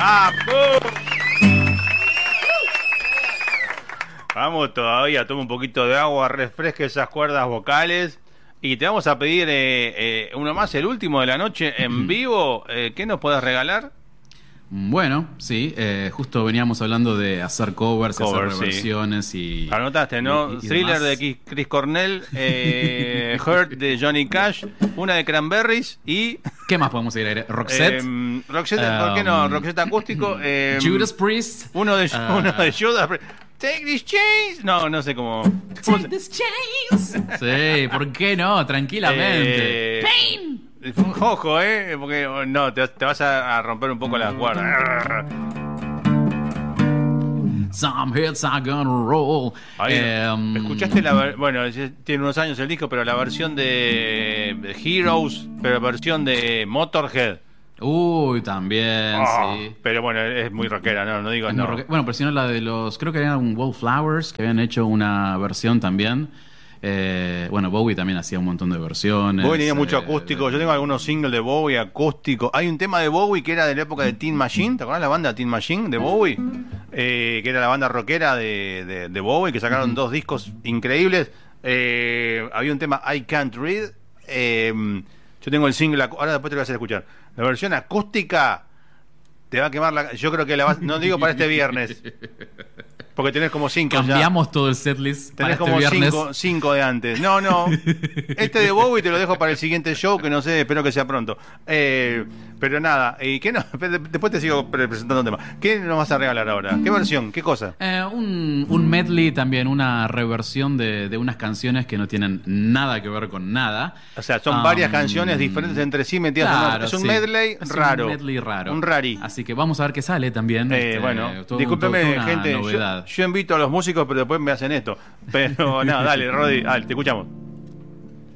Vamos todavía, toma un poquito de agua, refresque esas cuerdas vocales. Y te vamos a pedir uno más, el último de la noche en vivo. ¿Qué nos puedes regalar? Bueno, sí, justo veníamos hablando de hacer covers hacer reversiones sí. Anotaste, ¿no? Thriller de Chris Cornell, Hurt de Johnny Cash, una de Cranberries y... ¿Qué más podemos ir? Roxette. Roxette, ¿por qué no? Roxette acústico. Judas Priest. Uno de Judas Priest. Take these chains. No sé cómo... Take these chains. Sí, ¿por qué no? Tranquilamente. Pain. Ojo, porque no, te vas a romper un poco las cuerdas. Some hits are gonna roll. ¿Escuchaste bueno, tiene unos años el disco, pero la versión de Heroes, pero versión de Motorhead? Uy, también, sí. Pero bueno, es muy rockera, no digo no. Bueno, pero si no la de los... Creo que eran Wallflowers, que habían hecho una versión también. Bueno, Bowie también hacía un montón de versiones. Bowie tenía mucho acústico. Yo tengo algunos singles de Bowie acústico. Hay un tema de Bowie que era de la época de Tin Machine. ¿Te acuerdas la banda Tin Machine de Bowie? Que era la banda rockera de Bowie, que sacaron dos discos increíbles. Había un tema I Can't Read. Yo tengo el single, ahora después te lo voy a hacer escuchar. La versión acústica te va a quemar yo creo que la vas, no digo para este viernes, porque tenés como 5 ya. Cambiamos todo el setlist. Tenés como 5 de antes. No. Este de Bowie te lo dejo para el siguiente show, que no sé, espero que sea pronto. Pero nada, ¿y qué no? Después te sigo presentando un tema. ¿Qué nos vas a regalar ahora? ¿Qué versión? ¿Qué cosa? Un medley también, una reversión de unas canciones que no tienen nada que ver con nada. O sea, son varias canciones diferentes entre sí metidas en otro. Es un medley raro. Un medley raro. Un rari. Así que vamos a ver qué sale también. Bueno, discúlpeme, gente. Yo invito a los músicos, pero después me hacen esto. Pero nada, dale, Rodi, te escuchamos.